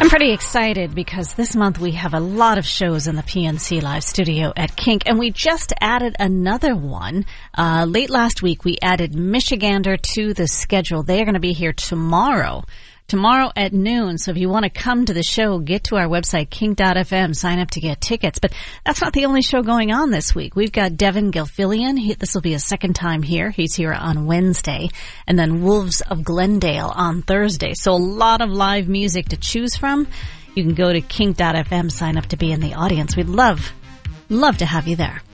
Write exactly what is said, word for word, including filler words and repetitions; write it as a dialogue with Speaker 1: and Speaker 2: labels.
Speaker 1: I'm pretty excited because this month we have a lot of shows in the P N C Live studio at Kink, and we just added another one. Uh, late last week, we added Michigander to the schedule. They are going to be here tomorrow. Tomorrow at noon, so if you want to come to the show, get to our website, kink dot f m, sign up to get tickets. But that's not the only show going on this week. We've got Devin Gilfillian. He, this will be his second time here. He's here on Wednesday. And then Wolves of Glendale on Thursday. So a lot of live music to choose from. You can go to kink dot f m, sign up to be in the audience. We'd love, love to have you there.